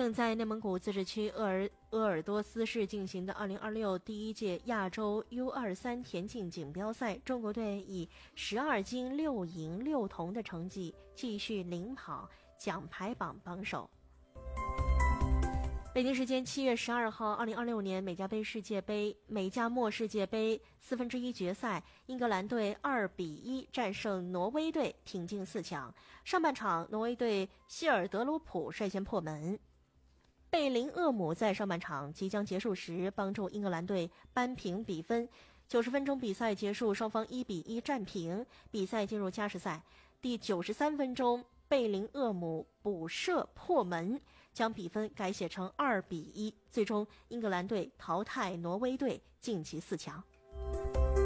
正在内蒙古自治区鄂尔多斯市进行的2026第一届亚洲 U23田径锦标赛，中国队以12金6银6铜的成绩继续领跑奖牌榜榜首。北京时间7月12号，2026年美加墨世界杯1/4决赛，英格兰队2-1战胜挪威队，挺进4强。上半场，挪威队希尔德鲁普率先破门。贝林厄姆在上半场即将结束时帮助英格兰队扳平比分。90分钟比赛结束，双方1-1战平，比赛进入加时赛。第93分钟，贝林厄姆补射破门，将比分改写成2-1，最终英格兰队淘汰挪威队，晋级4强。